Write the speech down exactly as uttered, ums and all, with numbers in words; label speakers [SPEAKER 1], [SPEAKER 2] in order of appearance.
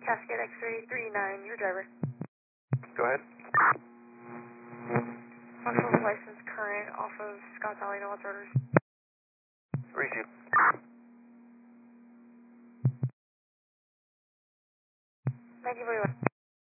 [SPEAKER 1] Cascade X-ray three nine, your driver.
[SPEAKER 2] Go ahead.
[SPEAKER 1] Marshall's license current off of Scotts Valley, no what's orders.
[SPEAKER 2] Receive.
[SPEAKER 1] Thank you very much.